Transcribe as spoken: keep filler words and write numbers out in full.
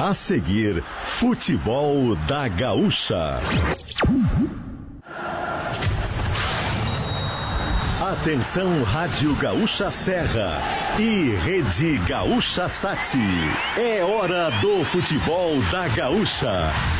A seguir, Futebol da Gaúcha. Atenção, Rádio Gaúcha Serra e Rede Gaúcha Sat. É hora do Futebol da Gaúcha.